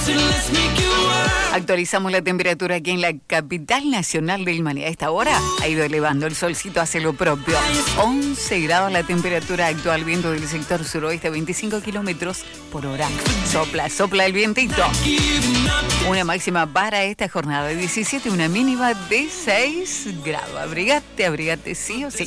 Actualizamos la temperatura aquí en la capital nacional del Maní. A esta hora ha ido elevando, el solcito hace lo propio. 11 grados la temperatura actual, viento del sector suroeste, 25 kilómetros por hora. Sopla el vientito. Una máxima para esta jornada de 17, una mínima de 6 grados. Abrigate sí o sí.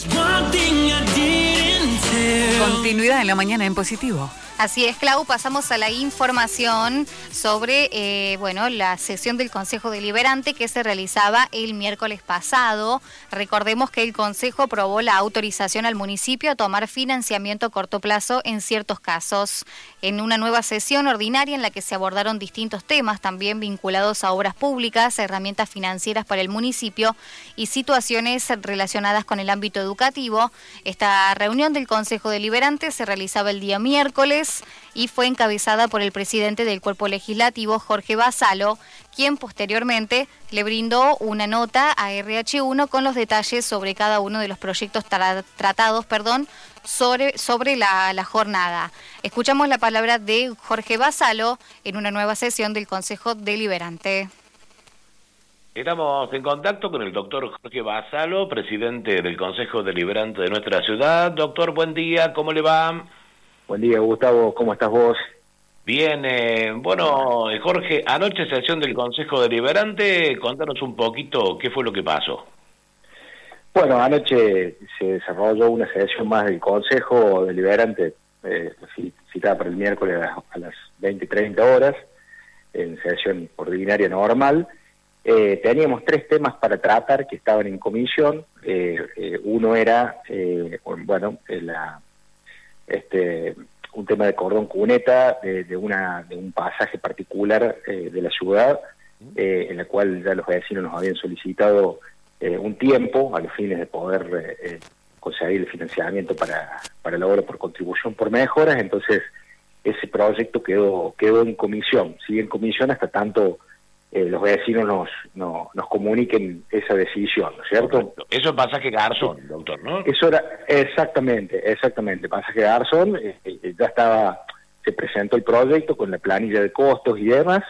Continuidad en la mañana en positivo. Así es, Clau, pasamos a la información sobre la sesión del Consejo Deliberante que se realizaba el miércoles pasado. Recordemos que el Consejo aprobó la autorización al municipio a tomar financiamiento a corto plazo en ciertos casos. En una nueva sesión ordinaria en la que se abordaron distintos temas también vinculados a obras públicas, herramientas financieras para el municipio y situaciones relacionadas con el ámbito educativo. Esta reunión del Consejo Deliberante se realizaba el día miércoles y fue encabezada por el presidente del Cuerpo Legislativo, Jorge Vasallo, quien posteriormente le brindó una nota a RH1 con los detalles sobre cada uno de los proyectos tratados sobre la jornada. Escuchamos la palabra de Jorge Vasallo en una nueva sesión del Consejo Deliberante. Estamos en contacto con el doctor Jorge Vasallo, presidente del Consejo Deliberante de nuestra ciudad. Doctor, buen día, ¿cómo le va? Buen día, Gustavo, ¿cómo estás vos? Bien, Jorge, anoche sesión del Consejo Deliberante, contanos un poquito qué fue lo que pasó. Bueno, anoche se desarrolló una sesión más del Consejo Deliberante, citada para el miércoles a las 20:30 horas, en sesión ordinaria normal. Teníamos 3 temas para tratar que estaban en comisión. Uno era, un tema de cordón cuneta, de un pasaje particular de la ciudad, en la cual ya los vecinos nos habían solicitado un tiempo a los fines de poder conseguir el financiamiento para la obra por contribución por mejoras. Entonces ese proyecto quedó en comisión, sigue en comisión hasta tanto los vecinos nos comuniquen esa decisión, ¿no es cierto? Correcto. Eso es pasaje Garzón, doctor, ¿no? Eso era, exactamente, pasaje Garzón, se presentó el proyecto con la planilla de costos y demás.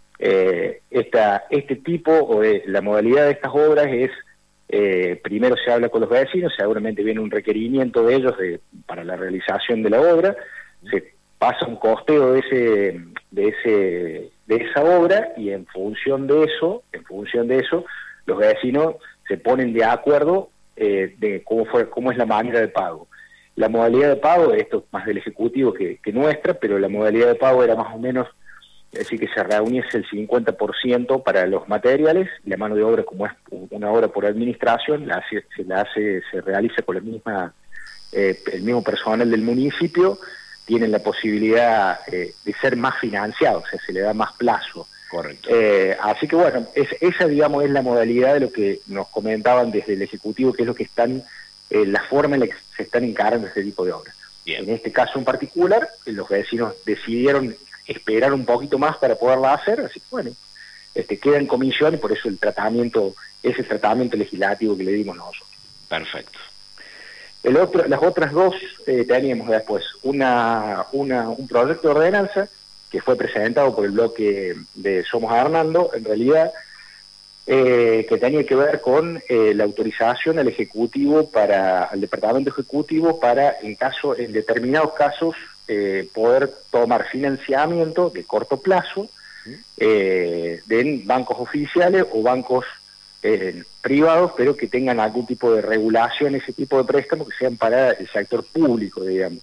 La modalidad de estas obras es, primero se habla con los vecinos, seguramente viene un requerimiento de ellos para la realización de la obra, se pasa un costeo de esa obra y en función de eso los vecinos se ponen de acuerdo de cómo es la manera de pago. La modalidad de pago, esto es más del Ejecutivo que nuestra, pero la modalidad de pago era más o menos, es decir, que se reuniese el 50% para los materiales, la mano de obra, como es una obra por administración, se realiza con el mismo personal del municipio, tienen la posibilidad de ser más financiados, o sea, se le da más plazo. Correcto. Así que bueno, esa digamos es la modalidad de lo que nos comentaban desde el Ejecutivo, que es lo que la forma en la que se están encarando este tipo de obras. Bien. En este caso en particular, los vecinos decidieron esperar un poquito más para poderla hacer, así que bueno, queda en comisión y por eso ese tratamiento legislativo que le dimos nosotros. Perfecto. Las otras dos teníamos después un proyecto de ordenanza que fue presentado por el bloque de Somos Hernando, en realidad, que tenía que ver con la autorización al al Departamento Ejecutivo para, en determinados casos, poder tomar financiamiento de corto plazo de bancos oficiales o bancos privados, pero que tengan algún tipo de regulación, ese tipo de préstamos que sean para el sector público, digamos.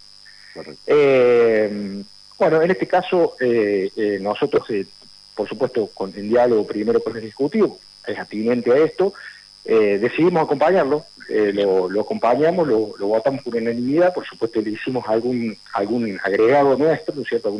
Bueno, en este caso, nosotros, por supuesto, en diálogo primero con el Ejecutivo, es atinente a esto, decidimos acompañarlo, lo acompañamos, lo votamos por unanimidad, por supuesto le hicimos algún agregado nuestro, ¿no es cierto?,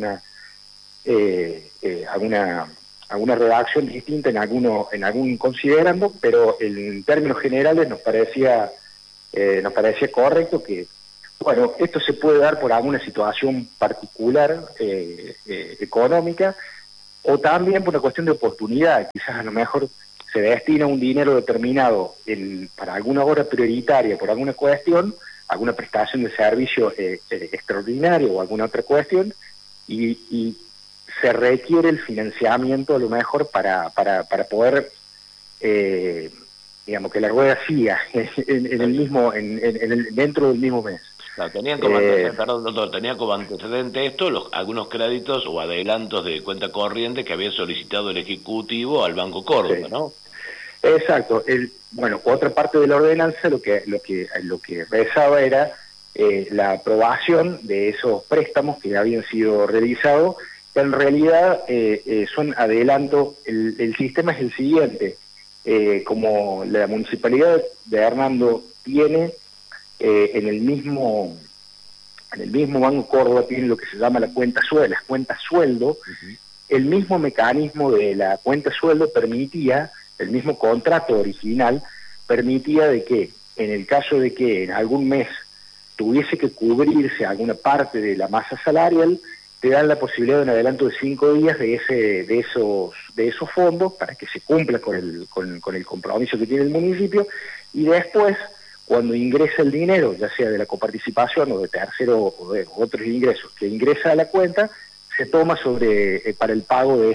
alguna redacción distinta en algún considerando, pero en términos generales nos parecía correcto que, bueno, esto se puede dar por alguna situación particular económica, o también por una cuestión de oportunidad. Quizás a lo mejor se destina un dinero determinado para alguna obra prioritaria, por alguna cuestión, alguna prestación de servicio extraordinario o alguna otra cuestión, y se requiere el financiamiento a lo mejor para poder, digamos, que la rueda siga en el mismo, dentro del mismo mes. Claro, tenían como antecedente, perdón, doctor, tenía como antecedente esto algunos créditos o adelantos de cuenta corriente que había solicitado el Ejecutivo al Banco Córdoba, sí, ¿no? Exacto. Bueno, otra parte de la ordenanza lo que rezaba era la aprobación de esos préstamos que habían sido realizados, que en realidad son adelanto. El sistema es el siguiente: como la municipalidad de Hernando tiene en el mismo Banco Córdoba tiene lo que se llama las cuentas sueldo, uh-huh. El mismo mecanismo de la cuenta sueldo permitía, el mismo contrato original permitía de que en el caso de que en algún mes tuviese que cubrirse alguna parte de la masa salarial, te dan la posibilidad de un adelanto de 5 días de esos fondos para que se cumpla con el compromiso que tiene el municipio, y después, cuando ingresa el dinero, ya sea de la coparticipación o de tercero o de otros ingresos que ingresa a la cuenta, se toma para el pago de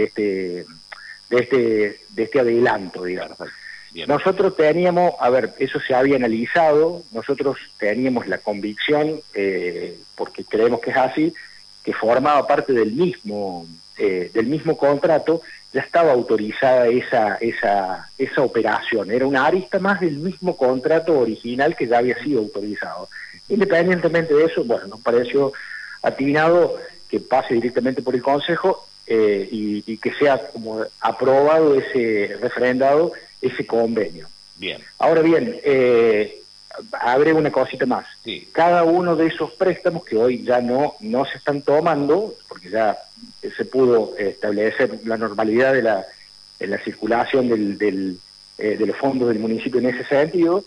este adelanto, digamos. Bien. Nosotros teníamos, eso se había analizado, nosotros teníamos la convicción, porque creemos que es así, que formaba parte del mismo contrato, ya estaba autorizada esa operación, era una arista más del mismo contrato original que ya había sido autorizado. Independientemente de eso, bueno, nos pareció atinado que pase directamente por el Consejo y que sea como aprobado referendado ese convenio. Bien. Ahora bien, agrego una cosita más. Sí. Cada uno de esos préstamos que hoy ya no se están tomando, porque ya se pudo establecer la normalidad de la circulación de los fondos del municipio en ese sentido,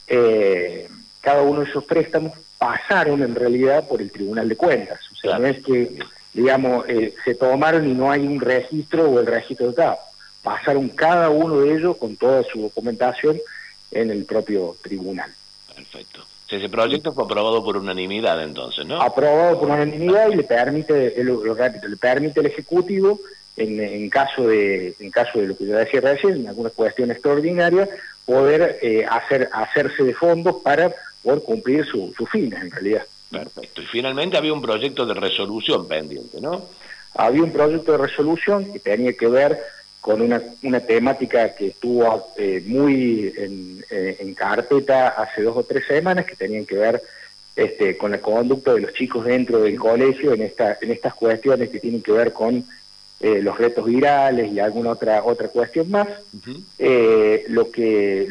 cada uno de esos préstamos pasaron en realidad por el Tribunal de Cuentas. O sea, claro, no es que, digamos, se tomaron y no hay un registro o el registro de acá. Pasaron cada uno de ellos con toda su documentación en el propio tribunal. Perfecto. Ese proyecto fue aprobado por unanimidad entonces, ¿no? Aprobado por unanimidad y le permite, lo repito, le permite al Ejecutivo, en caso de lo que yo decía recién, en alguna cuestión extraordinaria, poder hacerse de fondos para poder cumplir sus fines, en realidad. Perfecto. Y finalmente había un proyecto de resolución pendiente, ¿no? Había un proyecto de resolución que tenía que ver con una temática que estuvo muy en carpeta hace 2 o 3 semanas, que tenían que ver con la conducta de los chicos dentro del colegio en estas cuestiones que tienen que ver con los retos virales y alguna otra cuestión más. Uh-huh. Lo que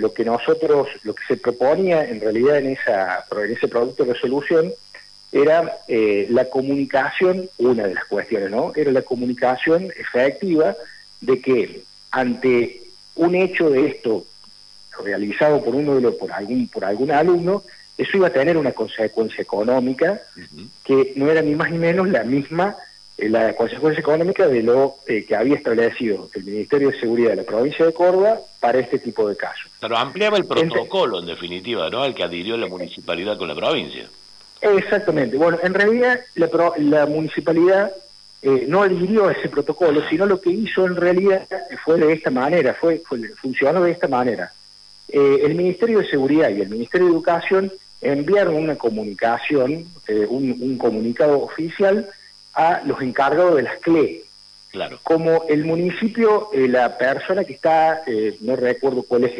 se proponía en realidad en ese proyecto de resolución era la comunicación, una de las cuestiones, ¿no? Era la comunicación efectiva de que ante un hecho de esto realizado por algún alumno, eso iba a tener una consecuencia económica, uh-huh, que no era ni más ni menos la misma, la consecuencia económica de lo que había establecido el Ministerio de Seguridad de la provincia de Córdoba para este tipo de casos. Pero ampliaba el protocolo, en definitiva, ¿no?, al que adhirió la municipalidad con la provincia. Exactamente. Bueno, en realidad la municipalidad no adhirió a ese protocolo, sino lo que hizo en realidad fue de esta manera, funcionó de esta manera. El Ministerio de Seguridad y el Ministerio de Educación enviaron una comunicación, un comunicado oficial a los encargados de las CLE. Claro. Como el municipio, la persona que está, no recuerdo cuál es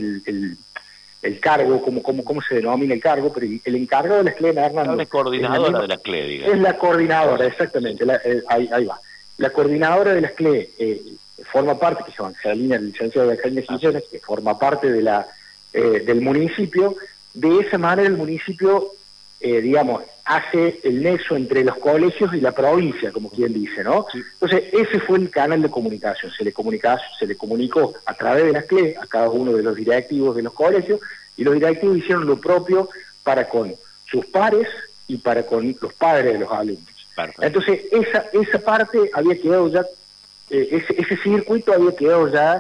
el cargo, cómo se denomina el cargo, pero el encargado de las CLE, Hernando, la coordinadora de las CLE, digamos. Es la coordinadora, exactamente, ahí va. La coordinadora de las CLE forma parte, que es Angelina, licenciada Angelina Quiñones, que forma parte del municipio. De esa manera el municipio, digamos, hace el nexo entre los colegios y la provincia, como quien dice, ¿no? Sí. Entonces, ese fue el canal de comunicación. Se le comunicó a través de las CLE a cada uno de los directivos de los colegios, y los directivos hicieron lo propio para con sus pares y para con los padres de los alumnos. Perfecto. Entonces, esa parte había quedado ya, ese circuito había quedado ya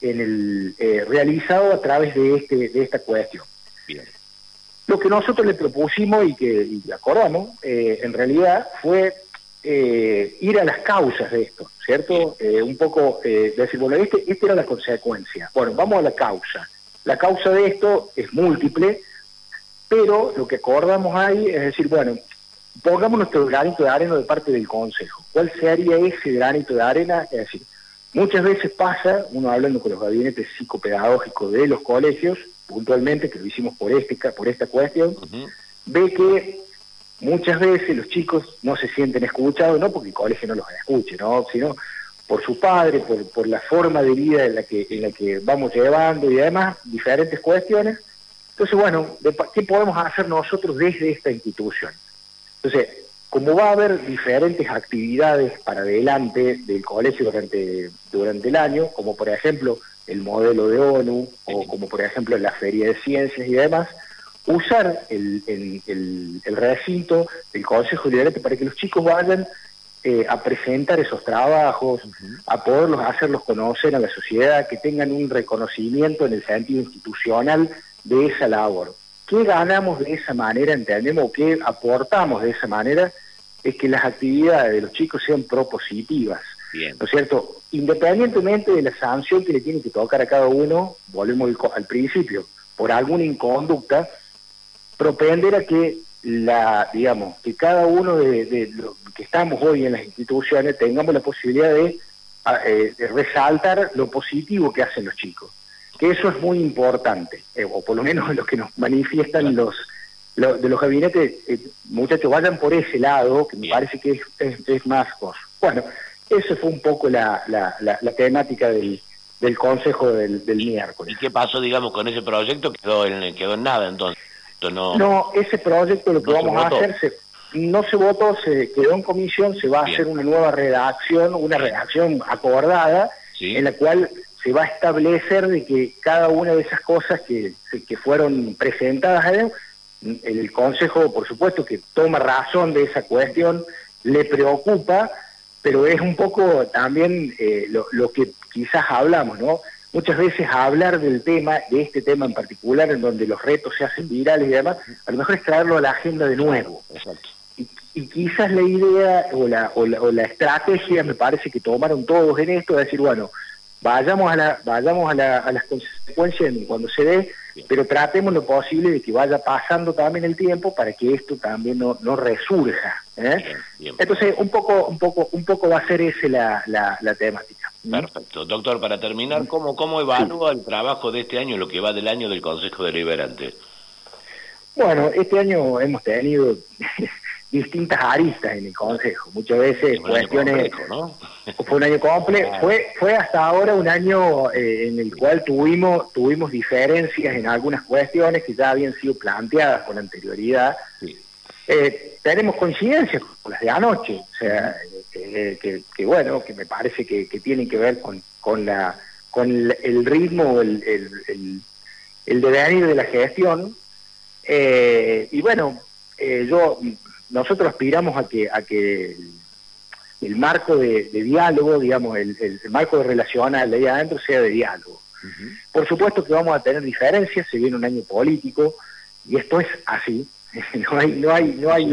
realizado a través de esta cuestión. Bien. Lo que nosotros le propusimos y acordamos, en realidad, fue ir a las causas de esto, ¿cierto? Un poco decir, bueno, esta era la consecuencia. Bueno, vamos a la causa. La causa de esto es múltiple, pero lo que acordamos ahí es decir, bueno, pongamos nuestro granito de arena de parte del Consejo. ¿Cuál sería ese granito de arena? Es decir, muchas veces pasa, uno hablando con los gabinetes psicopedagógicos de los colegios, puntualmente, que lo hicimos por esta cuestión, ve que muchas veces los chicos no se sienten escuchados, no porque el colegio no los escuche, ¿no? Sino por su padre, por la forma de vida en la que vamos llevando y además diferentes cuestiones. Entonces, bueno, ¿qué podemos hacer nosotros desde esta institución? Entonces, como va a haber diferentes actividades para adelante del colegio durante el año, como por ejemplo el modelo de ONU, o como por ejemplo la Feria de Ciencias y demás, usar el recinto del Consejo Deliberante para que los chicos vayan a presentar esos trabajos, a poderlos hacerlos conocer a la sociedad, que tengan un reconocimiento en el sentido institucional de esa labor. ¿Qué ganamos de esa manera, entendemos, o qué aportamos de esa manera? Es que las actividades de los chicos sean propositivas, ¿no es cierto? Independientemente de la sanción que le tiene que tocar a cada uno, volvemos al principio, por alguna inconducta, propender a que que cada uno de los que estamos hoy en las instituciones tengamos la posibilidad de resaltar lo positivo que hacen los chicos, que eso es muy importante, o por lo menos lo que nos manifiestan de los gabinetes. Muchachos, vayan por ese lado, que me parece que es más cosa. Bueno, eso fue un poco la temática del Consejo del miércoles. ¿Y qué pasó, digamos, con ese proyecto? Quedó en nada, entonces. No, ese proyecto lo que vamos a hacer, no se votó, se quedó en comisión, se va a hacer una nueva redacción, una redacción acordada, en la cual se va a establecer de que cada una de esas cosas que fueron presentadas, el Consejo, por supuesto, que toma razón de esa cuestión, le preocupa, pero es un poco también lo que quizás hablamos, ¿no? Muchas veces hablar de este tema en particular, en donde los retos se hacen virales y demás, a lo mejor es traerlo a la agenda de nuevo. Exacto. Y quizás la idea o la estrategia, me parece que tomaron todos en esto, de decir, bueno, vayamos a las consecuencias cuando se dé, pero tratemos lo posible de que vaya pasando también el tiempo para que esto también no resurja. Bien. Entonces, un poco va a ser ese la temática. Perfecto. Doctor, para terminar, ¿cómo evalúa el trabajo de este año, lo que va del año del Consejo Deliberante? Bueno, este año hemos tenido distintas aristas en el Consejo, muchas veces cuestiones, complejo, ¿no? Fue un año complejo, fue hasta ahora un año en el cual tuvimos diferencias en algunas cuestiones que ya habían sido planteadas con anterioridad. Tenemos coincidencias con las de anoche, o sea, que bueno, que me parece que tienen que ver con el ritmo, el devenir de la gestión, y bueno, nosotros aspiramos a que el marco de diálogo, digamos, el marco de relacional de ahí adentro sea de diálogo. Por supuesto que vamos a tener diferencias, se viene un año político, y esto es así. No hay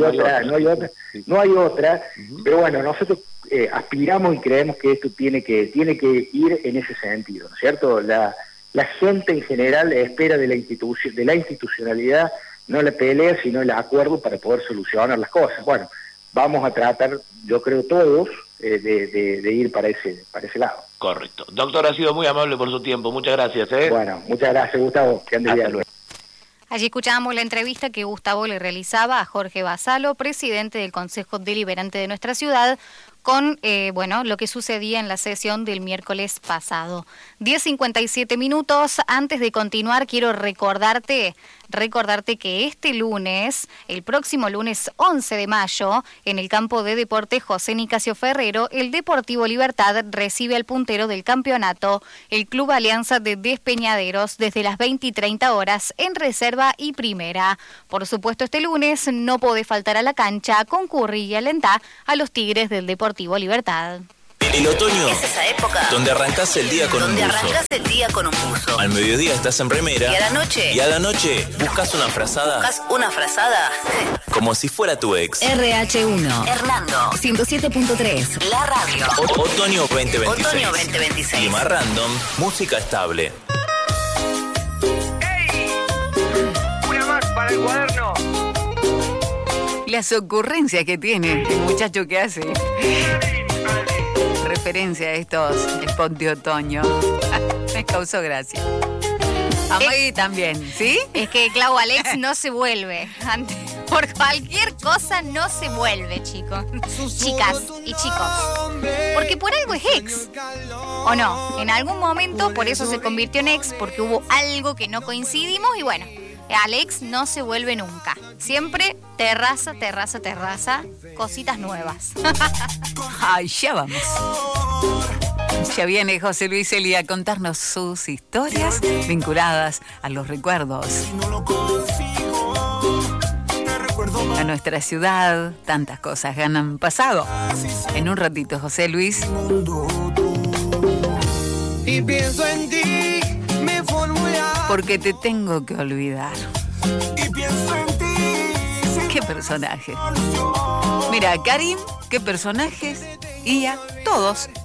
otra, pero bueno, nosotros aspiramos y creemos que esto tiene que ir en ese sentido, ¿no es cierto? La gente en general espera de la institucionalidad no la pelea, sino el acuerdo para poder solucionar las cosas. Bueno, vamos a tratar, yo creo todos, de ir para ese lado. Correcto. Doctor, ha sido muy amable por su tiempo, muchas gracias. Bueno, muchas gracias, Gustavo, que ande bien. Allí escuchábamos la entrevista que Gustavo le realizaba a Jorge Vassallo, presidente del Consejo Deliberante de nuestra ciudad, con lo que sucedía en la sesión del miércoles pasado. 10:57 minutos. Antes de continuar, quiero recordarte que este lunes, el próximo lunes 11 de mayo, en el campo de deporte José Nicasio Ferrero, el Deportivo Libertad recibe al puntero del campeonato, el Club Alianza de Despeñaderos, desde las 20:30 horas en reserva y primera. Por supuesto, este lunes no podés faltar a la cancha, concurrir y alentar a los Tigres del Deportivo Libertad. El otoño Es esa época donde arrancás el día con un donde buzo. arrancas el día con un buzo. Al mediodía estás en remera. Y a la noche. Y a la noche buscas una frazada. Buscas una frazada. Como si fuera tu ex. RH1. Hernando. 107.3. La radio. Otoño 2026. Otoño 2026. Clima random, música estable. Una más para el cuaderno. Las ocurrencias que tiene el muchacho que hace referencia a estos spots de otoño. Me causó gracia. A Maggie también, ¿sí? Es que Clau Alex no se vuelve. Por cualquier cosa no se vuelve, chicos. Chicas y chicos. Porque por algo es ex. ¿O no? En algún momento por eso se convirtió en ex, porque hubo algo que no coincidimos y bueno, Alex no se vuelve nunca. Siempre terraza, cositas nuevas. Ay, ya vamos. Ya viene José Luis Eli a contarnos sus historias vinculadas a los recuerdos, a nuestra ciudad. Tantas cosas han pasado. En un ratito, José Luis. Y pienso en ti, me formula. Porque te tengo que olvidar. Y pienso en ti. ¿Qué personaje? Mira, Karim, qué personajes. Y a todos